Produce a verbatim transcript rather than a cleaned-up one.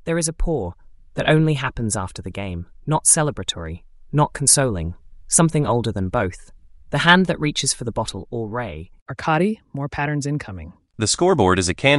There is a pour that only happens after the game, not celebratory, not consoling, something older than both. The hand that reaches for the bottle or ray. Arcadi, more patterns incoming. The scoreboard is a canvas.